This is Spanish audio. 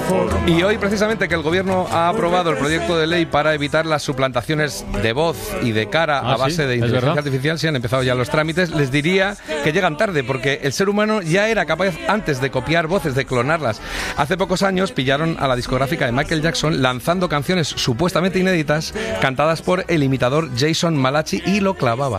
Y hoy precisamente que el gobierno ha aprobado el proyecto de ley para evitar las suplantaciones de voz y de cara a base de inteligencia artificial, si han empezado ya los trámites, les diría que llegan tarde, porque el ser humano ya era capaz antes de copiar voces, de clonarlas. Hace pocos años pillaron a la discográfica de Michael Jackson lanzando canciones supuestamente inéditas cantadas por el imitador Jason Malachi y lo clavaba.